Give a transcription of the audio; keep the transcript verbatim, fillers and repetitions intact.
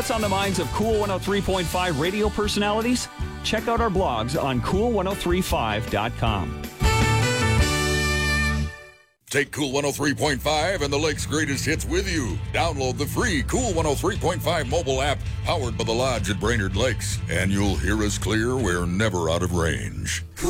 what's on the minds of Cool one oh three point five radio personalities? Check out our blogs on cool ten thirty-five dot com. Take Cool one oh three point five and the Lake's greatest hits with you. Download the free Cool one oh three point five mobile app powered by the Lodge at Brainerd Lakes, and you'll hear us clear. We're never out of range.